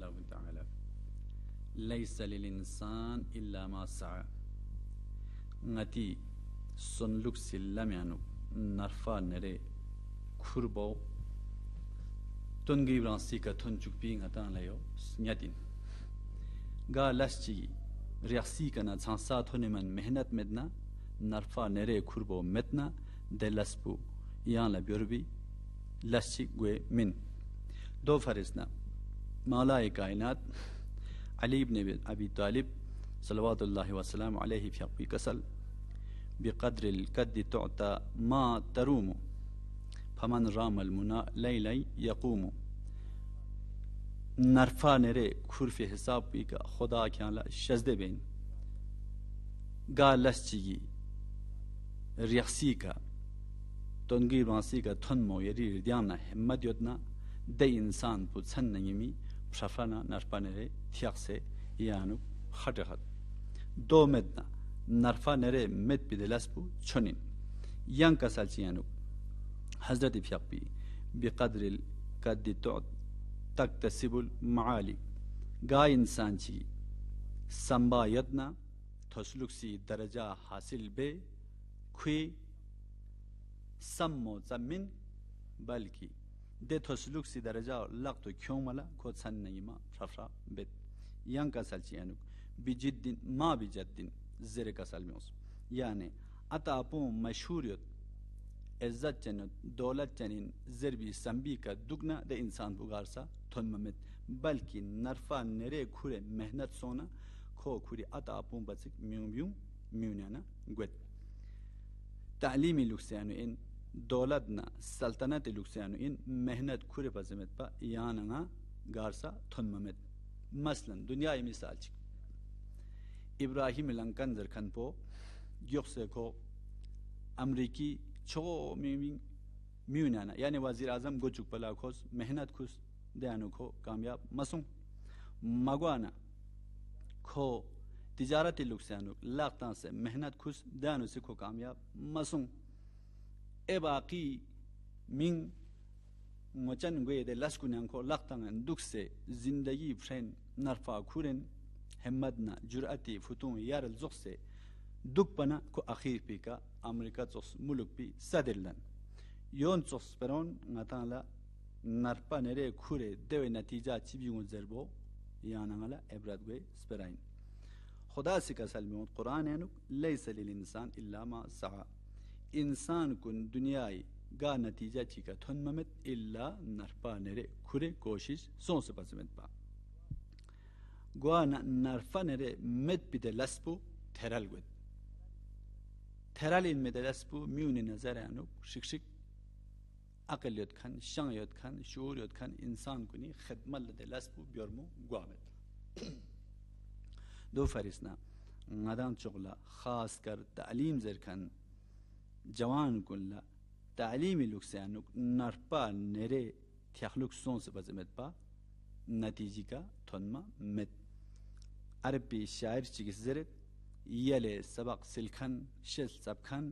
Allah Ta'ala. Laysa lil insan illa ma sa'a. Ngati sonluk sillamyanu narfa nere kurbo tongi bransi ka thonchukpi ngatan layo nyatin ga laschi riasi kana chansa thoneman mehnat medna narfa nere kurbo metna delaspu yan la byorbi laschi gwe min do farisna malai kainat Ali ibn Abi Talib salawatullahi wa salam alayhi fi aqbi kasal بقدر الكد تعطى ما تروم فمن رام المنى ليلي يقوم نرفا نري كور في حساب بيك خدا كان لا شزده بين قال لسجي ريحسيكا تنجي بانسيكا تنمو يري ديانا همت يدنا دي انسان بود سن نيمي بشفانا نرفا نري تياقسي يانو خطخط دو مدنا نرفا نره مد بدلسبو چونين ين كسالچيانو حضرت فيقبي بقدر القد تكتسب المعالي غا انسان چي سنبا يدنا تسلوكسي درجة حاصل بي كوي سمو زمين بلكي دي تسلوكسي درجة لقتو كيوملا كود سن نيما فرفرا بيت ين كسالچيانو بجد ما بجد زیر کسال میوس یعنی اتا اپون مشهوریت عزت جنت دولت جنین زربی سنبی کا دگنا ده انسان بگارسا تون ممت بلکه نرفا نره کوره مهنت سونا کو کوری اتا اپون بسک میونیانا گوید تعلیمی لوکسیانو این دولتنا سلطنت لوکسیانو این مهنت کوره بزمت با یاننا گارسا تون ممت مثلا دنیای مثال چک İbrahim Lankan zerkan po yoksa ko Ameriki çoğu müminana yani Vazir Azam goçuk pala kos mehnat kus deyanu ko kamyab masum magwana ko ticareti luksanu laqtan se mehnat kus deyanu se ko kamyab masum e baqi min mocan goye de laskunan ko laqtan dukse zindagi fren narfa kuren همتنا جرأتي فتون يار الزقسة دك بنا كو أخير بيكا أمريكا تص ملك بي سادرلن يون تص برون نتان لا نربا نري كوري دوي نتيجة تبيون زربو يانا لا إبراد وي سبراين خدا سكا سلمون قرآن ينك ليس للإنسان إلا ما سعى إنسان كن دنياي غا نتيجة تيكا تنممت إلا نربا نري كوري كوشيش سون سبازمت با گوانا نرفا نره مد بیده لسبو ترال گود ترال این مده لسبو میونی نظر انو شک شک عقل یاد کن شان یاد کن شعور یاد کن انسان کنی خدمت لده لسبو بیارمو گوامد دو فریسنا ندان چغلا خاص کر تعلیم زر کن جوان کن تعلیمی لکسیانو نرفا نره تیخلوک سون سبازمت با نتیجی کا تنما مد عربي شاعر چیز زرد یله سبق سلکن شل سبکن